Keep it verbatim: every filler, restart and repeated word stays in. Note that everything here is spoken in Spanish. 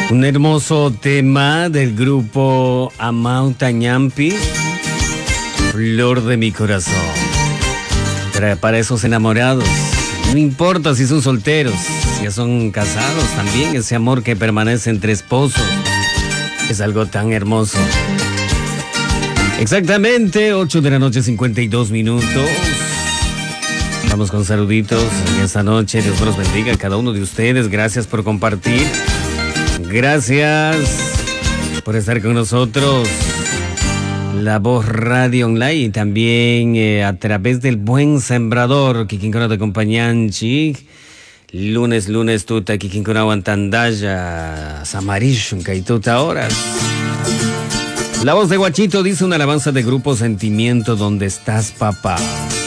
Un hermoso tema del grupo Amauta Ñampi, Flor de mi corazón. Para, para esos enamorados, no importa si son solteros, si ya son casados también, ese amor que permanece entre esposos es algo tan hermoso. Exactamente, ocho de la noche, cincuenta y dos minutos. Vamos con saluditos en esta noche. Dios los bendiga a cada uno de ustedes. Gracias por compartir. Gracias por estar con nosotros. La Voz Radio Online y también eh, a través del Buen Sembrador, Kikinkona de Compañanchi. Lunes, lunes, tuta, Kikinkona Guantandaya, Samarishun, Kaituta horas. La Voz de Guachito dice una alabanza de grupo Sentimiento, ¿dónde estás, papá?